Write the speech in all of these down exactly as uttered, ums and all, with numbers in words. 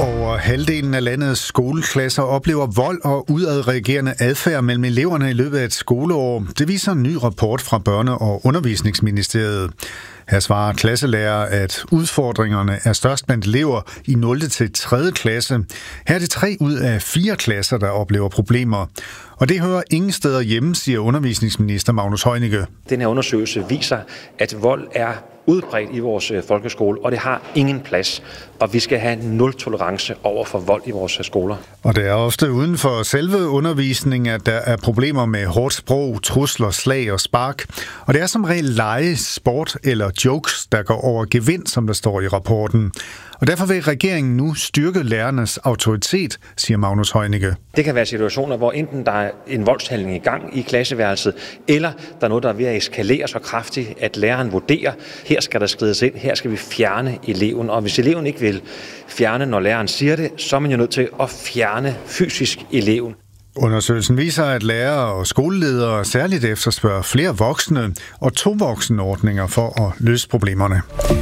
Over halvdelen af landets skoleklasser oplever vold og udadreagerende adfærd mellem eleverne i løbet af et skoleår. Det viser en ny rapport fra Børne- og Undervisningsministeriet. Her svarer klasselærer, at udfordringerne er størst blandt elever i nul til tredje klasse. Her er det tre ud af fire klasser, der oplever problemer. Og det hører ingen steder hjemme, siger undervisningsminister Magnus Heunicke. Den her undersøgelse viser, at vold er udbredt i vores folkeskole, og det har ingen plads. Og vi skal have nul tolerance over for vold i vores skoler. Og det er ofte uden for selve undervisningen, at der er problemer med hårdt sprog, trusler, slag og spark. Og det er som regel lege, sport eller jokes, der går over gevind, som der står i rapporten. Og derfor vil regeringen nu styrke lærernes autoritet, siger Magnus Heunicke. Det kan være situationer, hvor enten der er en voldshandling i gang i klasseværelset, eller der er noget, der er ved at eskalere så kraftigt, at læreren vurderer, her skal der skrides ind, her skal vi fjerne eleven. Og hvis eleven ikke vil fjerne, når læreren siger det, så er man jo nødt til at fjerne fysisk eleven. Undersøgelsen viser, at lærere og skoleledere særligt efterspørger flere voksne og tovoksenordninger for at løse problemerne.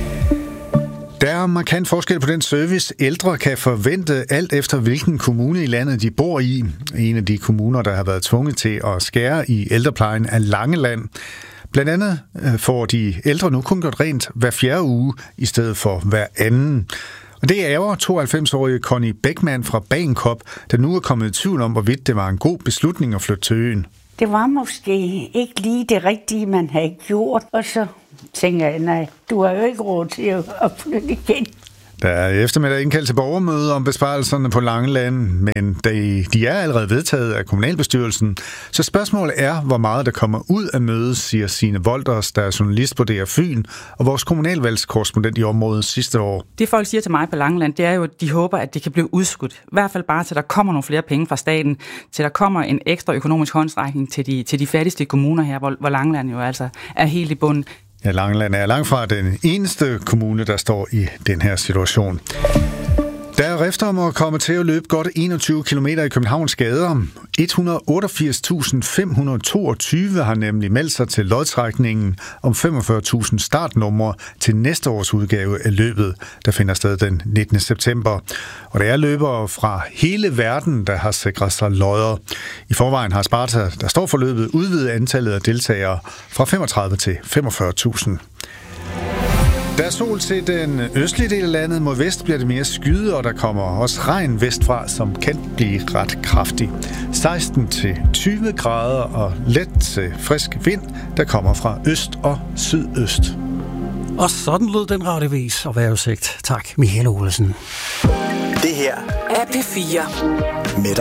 Der er markant forskel på den service, ældre kan forvente, alt efter hvilken kommune i landet de bor i. En af de kommuner, der har været tvunget til at skære i ældreplejen, er Langeland. Blandt andet får de ældre nu kun gjort rent hver fjerde uge, i stedet for hver anden. Og det ærger tooghalvfems-årige Connie Beckmann fra Bagenkop, der nu er kommet i tvivl om, hvorvidt det var en god beslutning at flytte til øen. Det var måske ikke lige det rigtige, man havde gjort, og så tænker jeg, nej, du har jo ikke råd til at flytte igen. Der er i eftermiddag indkaldt til borgermøde om besparelserne på Langeland, men de, de er allerede vedtaget af kommunalbestyrelsen. Så spørgsmålet er, hvor meget der kommer ud af mødet, siger Signe Wolters, der er journalist på D R Fyn, og vores kommunalvalgskorrespondent i området sidste år. Det folk siger til mig på Langeland, det er jo, at de håber, at det kan blive udskudt. I hvert fald bare til der kommer nogle flere penge fra staten, til der kommer en ekstra økonomisk håndsrækning til de, til de fattigste kommuner her, hvor, hvor Langeland jo altså er helt i bunden. Ja, Langeland er langt fra den eneste kommune, der står i den her situation. Der er rifter om at komme til at løbe godt enogtyve kilometer i Københavns gader. et hundrede og otteogfirs tusind fem hundrede og toogtyve har nemlig meldt sig til lodtrækningen om femogfyrre tusind startnumre til næste års udgave af løbet, der finder sted den nittende september. Og det er løbere fra hele verden, der har sikret sig lodder. I forvejen har Sparta, der står for løbet, udvidet antallet af deltagere fra femogtredive til femogfyrre tusind. Der er sol til den østlige del af landet. Mod vest bliver det mere skyde, og der kommer også regn vestfra, som kan blive ret kraftig. seksten til tyve grader og let til frisk vind, der kommer fra øst og sydøst. Og sådan lød den radiovis og vejrudsigt. Tak, Michael Olesen. Det her er P fire.